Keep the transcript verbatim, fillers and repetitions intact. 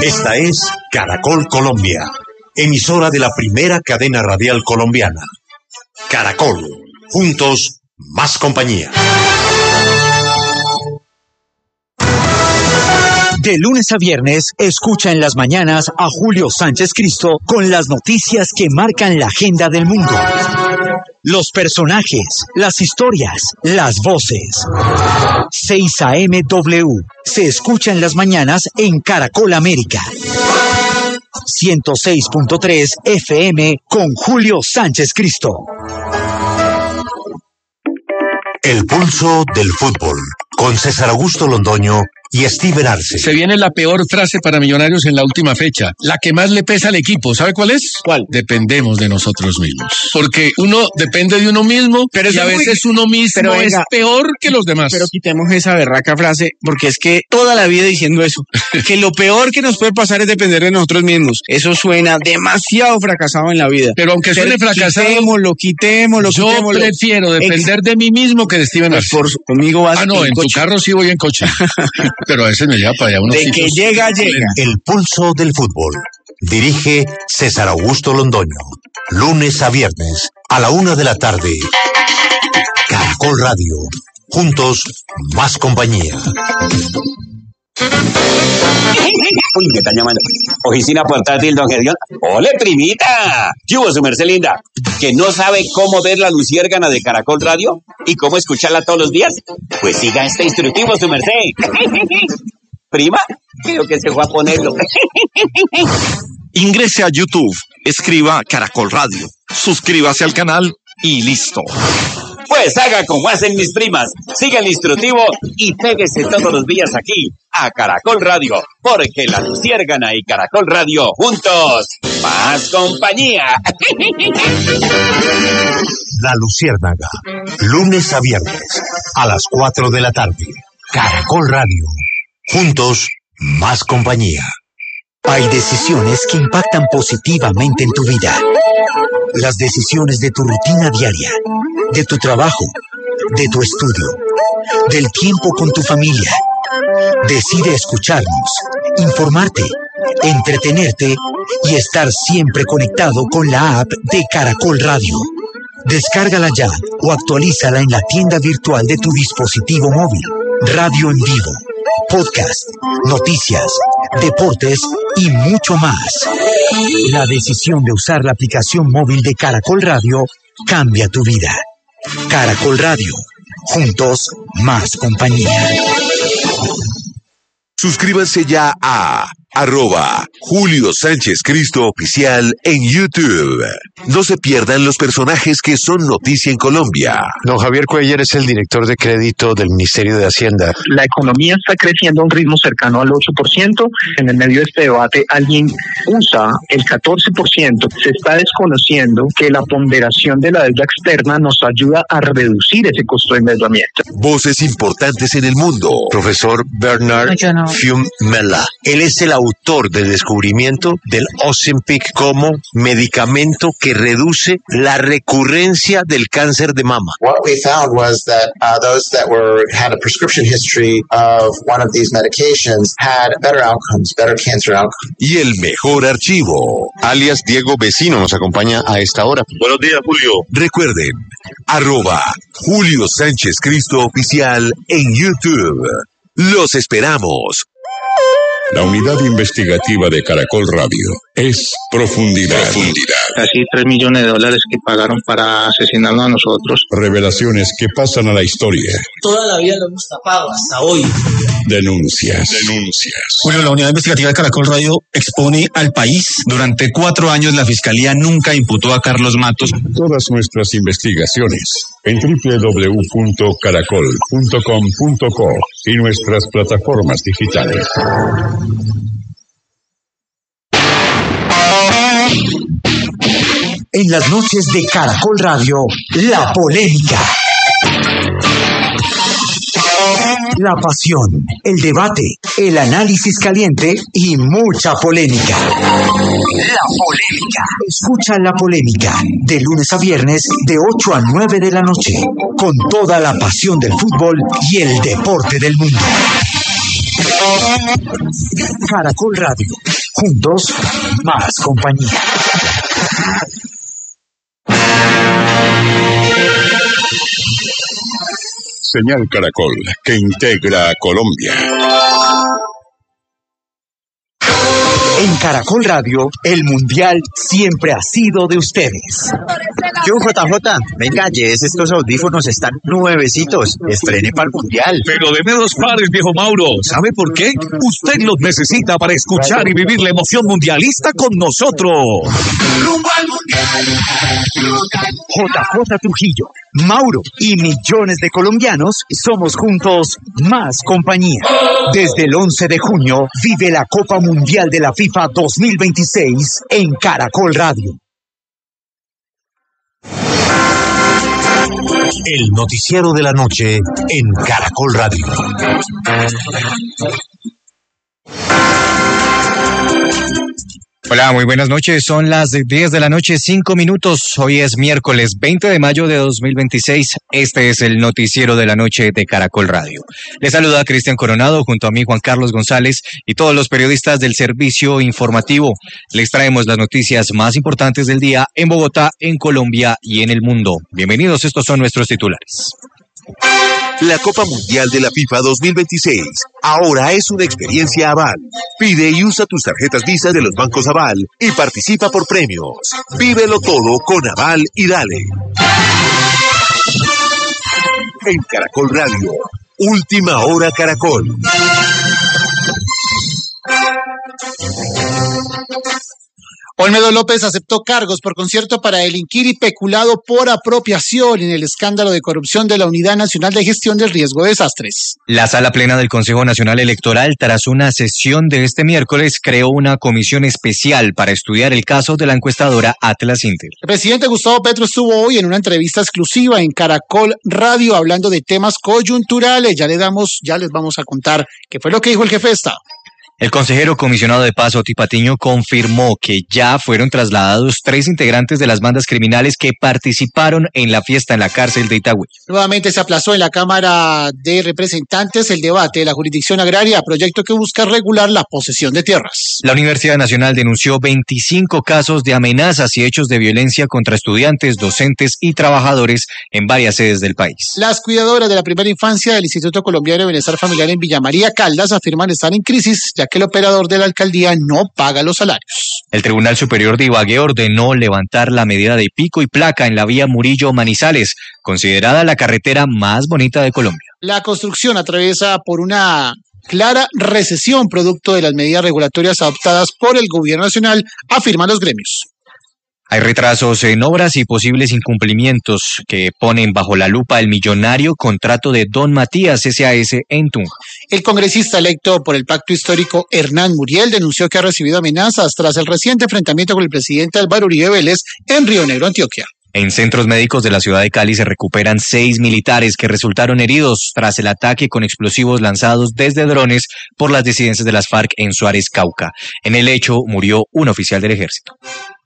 Esta es Caracol Colombia, emisora de la primera cadena radial colombiana. Caracol, juntos, más compañía. De lunes a viernes, escucha en las mañanas a Julio Sánchez Cristo con las noticias que marcan la agenda del mundo. Los personajes, las historias, las voces. seis A M W se escucha en las mañanas en Caracol América. ciento seis punto tres F M con Julio Sánchez Cristo. El pulso del fútbol, con César Augusto Londoño y Steven Arce. Se viene la peor frase para Millonarios en la última fecha, la que más le pesa al equipo. ¿Sabe cuál es? ¿Cuál? Dependemos de nosotros mismos. Porque uno depende de uno mismo, pero y a veces muy... uno mismo pero venga, es peor que los demás. Pero quitemos esa berraca frase, porque es que toda la vida diciendo eso, que lo peor que nos puede pasar es depender de nosotros mismos. Eso suena demasiado fracasado en la vida. Pero aunque suene pero fracasado, quitémoslo, quitémoslo, yo quitémoslo. prefiero depender Ex... de mí mismo que de Steven Arce. Por conmigo vas Ah, no, en, en tu carro sí voy en coche. Pero a veces me lleva para allá unos de que llega, llega. El pulso del fútbol. Dirige César Augusto Londoño. Lunes a viernes, a la una de la tarde. Caracol Radio. Juntos, más compañía. Uy, me están llamando. Oficina portátil, don Gedión. ¡Ole, primita! ¿Qué hubo, su merced linda? ¿Que no sabe cómo ver la luciérgana de Caracol Radio? ¿Y cómo escucharla todos los días? Pues siga este instructivo, su merced. ¿Prima? Creo que se fue a ponerlo. Ingrese a YouTube, escriba Caracol Radio, suscríbase al canal y listo. Pues haga como hacen mis primas, siga el instructivo y péguese todos los días aquí, a Caracol Radio, porque la luciérgana y Caracol Radio, juntos, más compañía. La Luciérnaga, lunes a viernes, a las cuatro de la tarde. Caracol Radio, juntos, más compañía. Hay decisiones que impactan positivamente en tu vida. Las decisiones de tu rutina diaria, de tu trabajo, de tu estudio, del tiempo con tu familia. Decide escucharnos, informarte, entretenerte y estar siempre conectado con la app de Caracol Radio. Descárgala ya o actualízala en la tienda virtual de tu dispositivo móvil. Radio en vivo, podcast, noticias, deportes y mucho más. La decisión de usar la aplicación móvil de Caracol Radio cambia tu vida. Caracol Radio, juntos, más compañía. Suscríbanse ya a arroba Julio Sánchez Cristo Oficial en YouTube. No se pierdan los personajes que son noticia en Colombia. Don Javier Cuellar es el director de crédito del Ministerio de Hacienda. La economía está creciendo a un ritmo cercano al ocho por ciento. En el medio de este debate alguien usa el catorce por ciento. Se está desconociendo que la ponderación de la deuda externa nos ayuda a reducir ese costo de endeudamiento. Voces importantes en el mundo. Profesor Bernard no. Fiumella. Él es el autor del descubrimiento del Ozempic como medicamento que reduce la recurrencia del cáncer de mama. What we found was that uh, those that were had a prescription history of one of these medications had better outcomes, better cancer outcomes. Y el mejor archivo, alias Diego Vecino, nos acompaña a esta hora. Buenos días, Julio. Recuerden, arroba Julio Sánchez Cristo Oficial en YouTube. Los esperamos. La unidad investigativa de Caracol Radio es Profundidad. Profundidad. Casi tres millones de dólares que pagaron para asesinarnos a nosotros. Revelaciones que pasan a la historia. Toda la vida lo hemos tapado hasta hoy. Denuncias. Denuncias. Julio, la unidad investigativa de Caracol Radio expone al país. Durante cuatro años la Fiscalía nunca imputó a Carlos Matos. Todas nuestras investigaciones en doble u doble u doble u punto caracol punto com punto co y nuestras plataformas digitales. En las noches de Caracol Radio, la polémica. La pasión, el debate, el análisis caliente y mucha polémica. La polémica. Escucha La Polémica de lunes a viernes de ocho a nueve de la noche con toda la pasión del fútbol y el deporte del mundo. Caracol Radio. Juntos, más compañía. Señal Caracol, que integra a Colombia. En Caracol Radio, el Mundial siempre ha sido de ustedes. Yo, J J, venga, llévese estos audífonos, están nuevecitos. Estrene para el Mundial. Pero de menos pares, viejo Mauro. ¿Sabe por qué? Usted los necesita para escuchar y vivir la emoción mundialista con nosotros. ¡Rumbo al Mundial! J J Trujillo, Mauro y millones de colombianos somos juntos más compañía. Desde el once de junio vive la Copa Mundial de la FIFA dos mil veintiséis en Caracol Radio. El noticiero de la noche en Caracol Radio. Hola, muy buenas noches. Son las diez de la noche, cinco minutos. Hoy es miércoles veinte de mayo de dos mil veintiséis. Este es el noticiero de la noche de Caracol Radio. Les saluda Cristian Coronado junto a mí Juan Carlos González y todos los periodistas del servicio informativo. Les traemos las noticias más importantes del día en Bogotá, en Colombia y en el mundo. Bienvenidos, estos son nuestros titulares. La Copa Mundial de la FIFA dos mil veintiséis ahora es una experiencia Aval. Pide y usa tus tarjetas Visa de los bancos Aval y participa por premios. Vívelo todo con Aval y dale. En Caracol Radio, Última Hora Caracol. Olmedo López aceptó cargos por concierto para delinquir y peculado por apropiación en el escándalo de corrupción de la Unidad Nacional de Gestión del Riesgo de Desastres. La Sala Plena del Consejo Nacional Electoral, tras una sesión de este miércoles, creó una comisión especial para estudiar el caso de la encuestadora Atlas Intel. El presidente Gustavo Petro estuvo hoy en una entrevista exclusiva en Caracol Radio hablando de temas coyunturales. Ya le damos, ya les vamos a contar qué fue lo que dijo el jefe de Estado. El consejero comisionado de paz, Oti Patiño, confirmó que ya fueron trasladados tres integrantes de las bandas criminales que participaron en la fiesta en la cárcel de Itagüí. Nuevamente se aplazó en la Cámara de Representantes el debate de la jurisdicción agraria, proyecto que busca regular la posesión de tierras. La Universidad Nacional denunció veinticinco casos de amenazas y hechos de violencia contra estudiantes, docentes y trabajadores en varias sedes del país. Las cuidadoras de la primera infancia del Instituto Colombiano de Bienestar Familiar en Villa María, Caldas, afirman estar en crisis, ya que el operador de la alcaldía no paga los salarios. El Tribunal Superior de Ibagué ordenó levantar la medida de pico y placa en la vía Murillo-Manizales, considerada la carretera más bonita de Colombia. La construcción atraviesa por una clara recesión producto de las medidas regulatorias adoptadas por el gobierno nacional, afirman los gremios. Hay retrasos en obras y posibles incumplimientos que ponen bajo la lupa el millonario contrato de Don Matías S A S en Tunja. El congresista electo por el Pacto Histórico, Hernán Muriel, denunció que ha recibido amenazas tras el reciente enfrentamiento con el presidente Álvaro Uribe Vélez en Río Negro, Antioquia. En centros médicos de la ciudad de Cali se recuperan seis militares que resultaron heridos tras el ataque con explosivos lanzados desde drones por las disidencias de las FARC en Suárez, Cauca. En el hecho murió un oficial del ejército.